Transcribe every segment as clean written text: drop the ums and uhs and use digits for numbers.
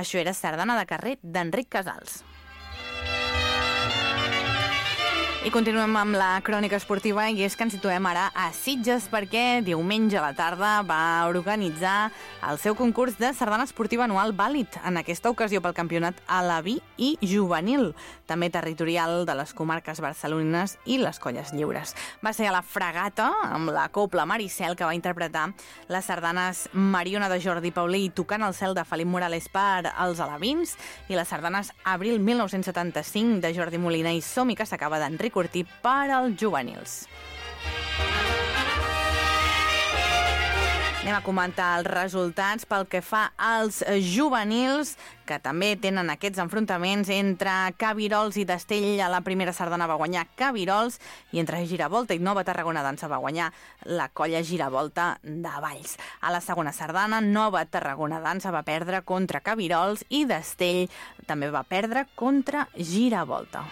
Això era Sardana de carrer d'Enric Casals. I continuem amb la crònica esportiva i és que ens situem ara a Sitges perquè diumenge a la tarda va organitzar el seu concurs de sardana esportiva anual vàlid, en aquesta ocasió pel campionat alaví i juvenil, també territorial de les comarques barcelonines i les Colles Lliures. Va ser a la Fragata amb la Cobla Maricel que va interpretar les sardanes Mariona de Jordi Paulí i Tocant el cel de Felip Morales per als alevins i les sardanes Abril 1975 de Jordi Molina i Som-hi que s'acaba d'Enric Cortí per als juvenils. Anem a comentar els resultats pel que fa als juvenils, que també tenen aquests enfrontaments entre Cabirols i Destell. A la primera sardana va guanyar Cabirols i entre Giravolta i Nova Tarragona Dansa va guanyar la colla Giravolta de Valls. A la segona sardana, Nova Tarragona Dansa va perdre contra Cabirols i Destell també va perdre contra Giravolta.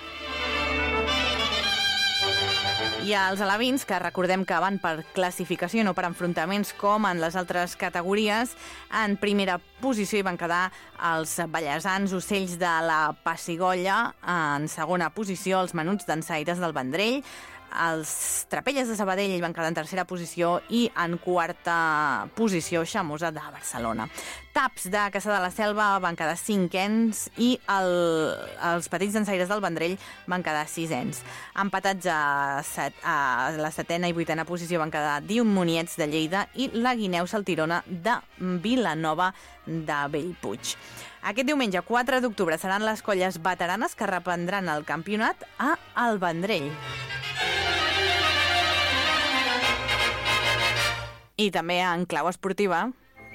I els alevins, que recordem que van per classificació, no per enfrontaments com en les altres categories, en primera posició hi van quedar els ballesans Ocells de la Pessigolles, en segona posició els Menuts Dansaires del Vendrell, els Trapelles de Sabadell van quedar en tercera posició i en quarta posició Xamosa de Barcelona. Taps de Caçà de la Selva van quedar cinquens i els Petits Dansaires del Vendrell van quedar sisens. Empatats a la setena i vuitena posició van quedar Diumoniets de Lleida i la Guineu Saltirona de Vilanova de Bellpuig. Aquest diumenge, 4 d'octubre, seran les colles veteranes que reprendran el campionat a El Vendrell. I també en clau esportiva,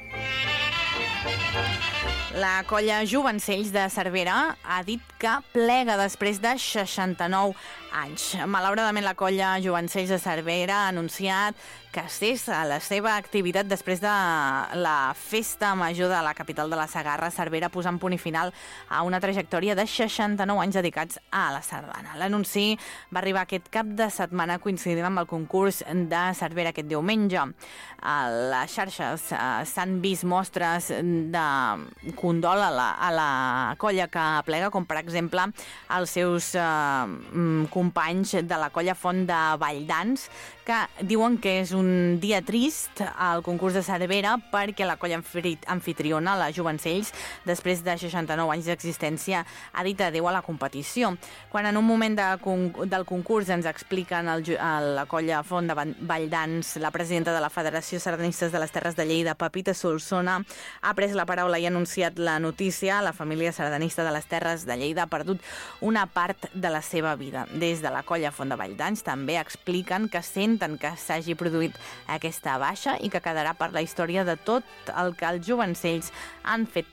la colla Jovencells de Cervera ha dit que plega després de 69 anys. Malauradament, la colla Jovencells de Cervera ha anunciat que cessa la seva activitat després de la festa major de la capital de la Segarra, Cervera, posant punt i final a una trajectòria de 69 anys dedicats a la sardana. L'anunci va arribar aquest cap de setmana coincidint amb el concurs de Cervera aquest diumenge. A les xarxes s'han vist mostres de condol a la colla que plega, com per exemple els seus companys de la colla Font de Valldans, que diuen que és un dia trist al concurs de Cervera perquè la colla anfitriona, la Jovencells, després de 69 anys d'existència, ha dit adéu a la competició. Quan en un moment del concurs ens expliquen la colla Font de Valldans, la presidenta de la Federació Sardanistes de les Terres de Lleida, Pepita Solsona, ha pres la paraula i ha anunciat la notícia. La família sardanista de les Terres de Lleida ha perdut una part de la seva vida. Des de la colla Font de Valldans també expliquen que senten que s'hagi produït aquesta baixa i que quedarà per la història de tot el que els Jovencells han fet